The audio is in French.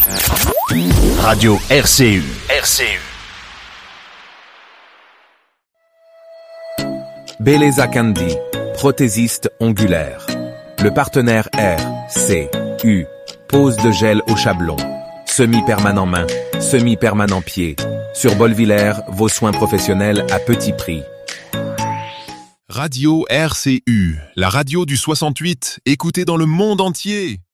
Radio RCU. Beleza Candy, prothésiste ongulaire. Le partenaire RCU. Pose de gel au chablon. Semi-permanent main, semi-permanent pied. Sur Bolvillers, vos soins professionnels à petit prix. Radio RCU, la radio du 68, écoutée dans le monde entier.